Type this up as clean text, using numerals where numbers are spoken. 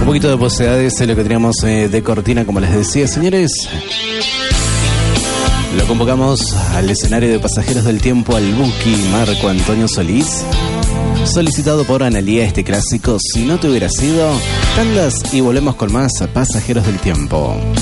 poquito de Poseidades es lo que teníamos de cortina, como les decía, señores. Lo convocamos al escenario de Pasajeros del Tiempo al Buki Marco Antonio Solís, solicitado por Analía, este clásico Si no te hubiera sido. Tandas y volvemos con más Pasajeros del Tiempo.